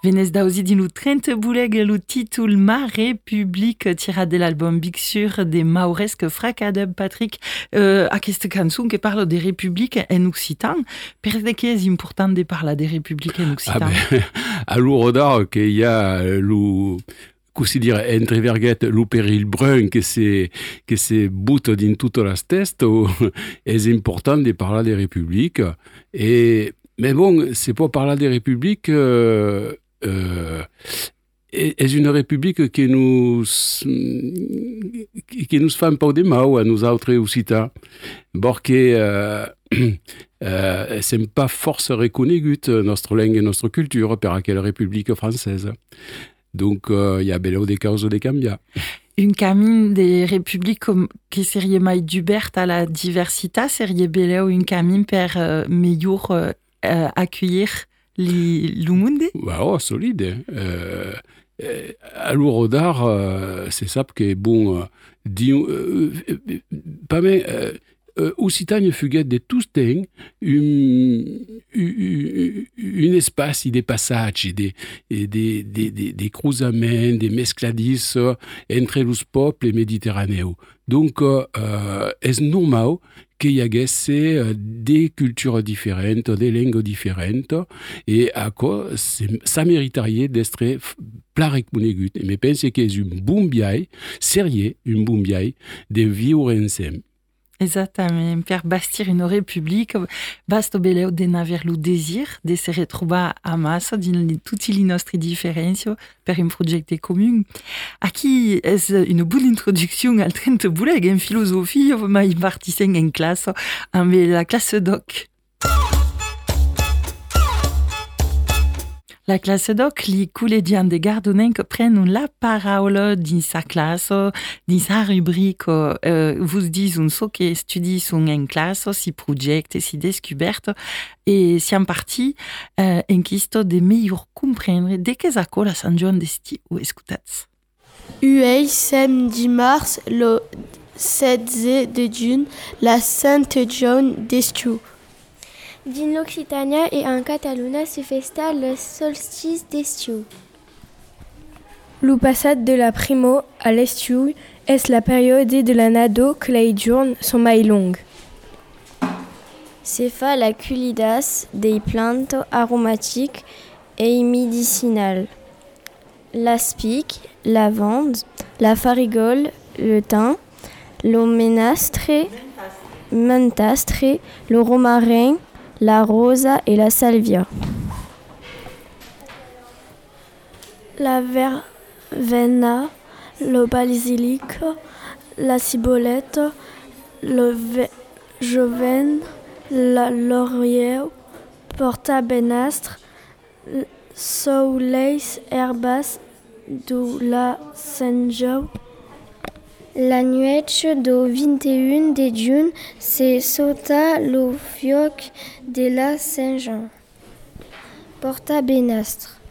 Venez d'auzi din lo 30 bouleg lo titul Ma République tiré de l'album Big Sur des Mauresque Fracadub Patrick. Aquesta cançon que parle des républiques en occitan. Perché è importante de parlar des républiques en occitan? A l'Urodar che hi ha lo così dire entre verghet lo peril brun che se butta din tutto la testo è importante de parlar des républiques mais bon c'est pas parlar des républiques est une république qui nous fait un peu de mal à nous autres occitans parce que c'est pas force reconnue notre langue et notre culture per aquella république française. Donc, il y a bello des causes de canviar. Une camine des républiques qui serait mai d'ubert à la diversité, serait bello une camine per meilleur accueillir le monde? Oh, solide. Alors, d'art, c'est ça que, bon, pas mal, Occitanie fuguette de tous temps un espace des passages, des croisements, des mescladis entre les peuples méditerranéens. Donc, est normal qu'il y ait des cultures différentes, des langues différentes, et à quoi ça mériterait d'être plat reconegut. Mais je pense que c'est un bon biais, sérieux, un bon biais de vivre ensemble. Exactement. Per bastir une république, basta beleu de n'aver le désir de se retrouver à masse dans toutes les nostres différences per un projet commun. Aquí est une bonne introduction al 30 bouleg en philosophie, mai partissent en classe amb la classe doc. La classe doc, les collégiens de Gardonenc prennent la parole dans sa classe, dans sa rubrique. Vous disent ce que étudient en classe, si projets, si découvertes, et si en partie, en question de meilleur comprendre de que ça la Sant Joan d'Esti ou escutats. Uei samedi mars, le 16 de juin, la Sainte Joan d'Estiu. Din l'Occitania et en Catalunya se festa le solstice d'estiu. Lo passat de la primo à l'estiu est la période de l'annado que les journées sont mai longues. Se fa la culidas des plantes aromatiques et médicinales. L'aspic, la lavande, la farigole, le thym, le mentastre, le romarin, la rosa et la salvia. La verveina, le basilic, la ciboulette, le joven, la laurier, porta-benastre, saules herbas de la Saint-Jean. La nuit do 21 de juin se sauta le fioc de la Saint-Jean. Porta-benastre.